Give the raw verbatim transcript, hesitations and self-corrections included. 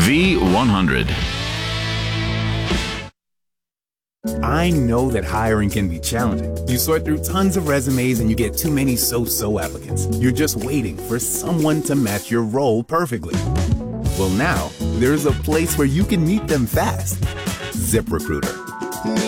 V one hundred. I know that hiring can be challenging. You sort through tons of resumes and you get too many so-so applicants. You're just waiting for someone to match your role perfectly. Well, now, there's a place where you can meet them fast. ZipRecruiter.